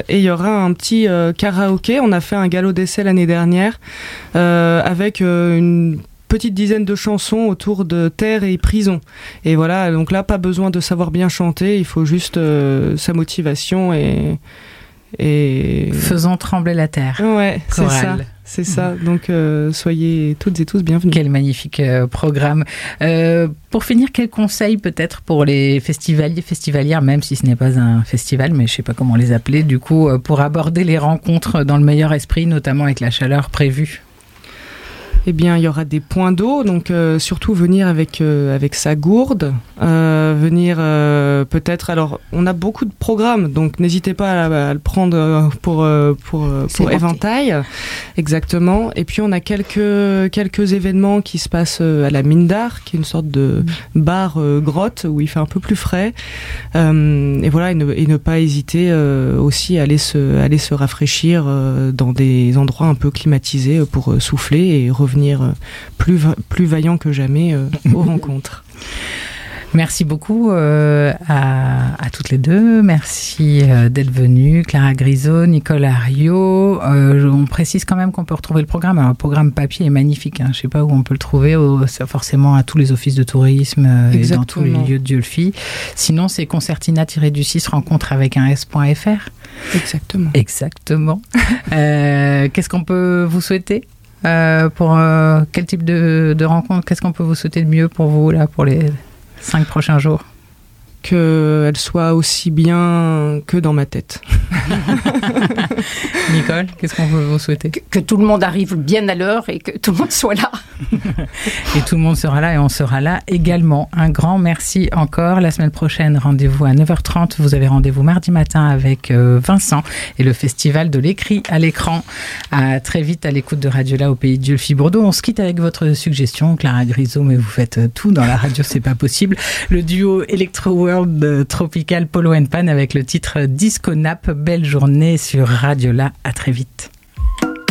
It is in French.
et il y aura un petit karaoké. On a fait un galop d'essai l'année dernière avec une petite dizaine de chansons autour de terre et prison. Et voilà, donc là, pas besoin de savoir bien chanter, il faut juste sa motivation et... Faisons trembler la terre. Ouais, c'est ça. Donc, soyez toutes et tous bienvenus. Quel magnifique programme. Pour finir, quel conseil peut-être pour les festivaliers, festivalières, même si ce n'est pas un festival, mais je ne sais pas comment les appeler, du coup, pour aborder les rencontres dans le meilleur esprit, notamment avec la chaleur prévue? Eh bien, il y aura des points d'eau, donc surtout venir avec sa gourde, venir peut-être. Alors, on a beaucoup de programmes, donc n'hésitez pas à le prendre pour éventail, exactement. Et puis on a quelques événements qui se passent à la Mine d'Art, qui est une sorte de bar grotte où il fait un peu plus frais. Et voilà, et ne pas hésiter aussi à aller se rafraîchir dans des endroits un peu climatisés pour souffler et revenir plus vaillant que jamais aux rencontres. Merci beaucoup à toutes les deux. Merci d'être venues. Clara Grisot, Nicole Ariot. On précise quand même qu'on peut retrouver le programme. Alors, le programme papier est magnifique. Je ne sais pas où on peut le trouver. Forcément à tous les offices de tourisme et dans tous les lieux de Diolfi. Sinon, c'est concertina-du-6 rencontre avec un s.fr. Exactement. Qu'est-ce qu'on peut vous souhaiter pour quel type de rencontre? Qu'est-ce qu'on peut vous souhaiter de mieux pour vous là, pour les 5 prochains jours? Qu'elle soit aussi bien que dans ma tête. Nicole, qu'est-ce qu'on peut vous souhaiter? Que tout le monde arrive bien à l'heure et que tout le monde soit là. Et tout le monde sera là et on sera là également. Un grand merci encore. La semaine prochaine, rendez-vous à 9h30. Vous avez rendez-vous mardi matin avec Vincent et le festival de l'écrit à l'écran. À très vite à l'écoute de Radio-La au pays de Diolfi-Bourdeaux. On se quitte avec votre suggestion, Clara Grisot, mais vous faites tout dans la radio, c'est pas possible. Le duo Electro World Tropical Polo & Pan avec le titre Disco Nap. Belle journée sur Radio-La. À très vite.